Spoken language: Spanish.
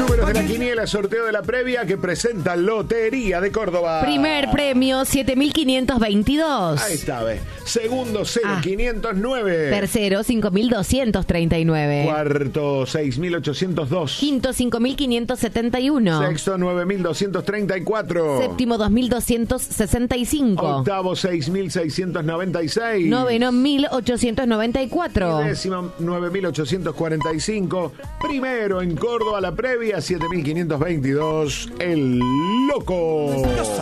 números de la quiniela, sorteo de la previa que presenta Lotería de Córdoba. Primer premio, 7.522. Ahí está, ve. Segundo, 0.509. Tercero, 5.239. Cuarto, 6.802. Quinto, 5.571. Sexto, 9.234. Séptimo, 2.265. Octavo, 6.696. Noveno, 1.894. Y décimo, 9.845. Primero en Córdoba la previa, 7.522. El Loco.